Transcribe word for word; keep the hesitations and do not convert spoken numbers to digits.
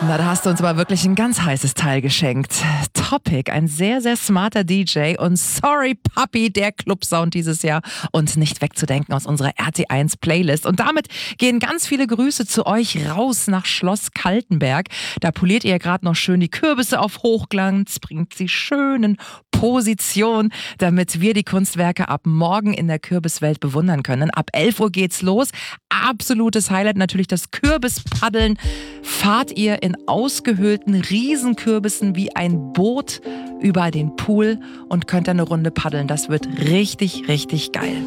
Na, da hast du uns aber wirklich ein ganz heißes Teil geschenkt. Topic, ein sehr, sehr smarter D J und Sorry Puppy, der Clubsound dieses Jahr und nicht wegzudenken aus unserer R T eins Playlist. Und damit gehen ganz viele Grüße zu euch raus nach Schloss Kaltenberg. Da poliert ihr gerade noch schön die Kürbisse auf Hochglanz, bringt sie schön in Position, damit wir die Kunstwerke ab morgen in der Kürbiswelt bewundern können. Ab elf Uhr geht's los. Absolutes Highlight natürlich das Kürbispaddeln. Fahrt ihr in ausgehöhlten Riesenkürbissen wie ein Boot über den Pool und könnt dann eine Runde paddeln. Das wird richtig, richtig geil.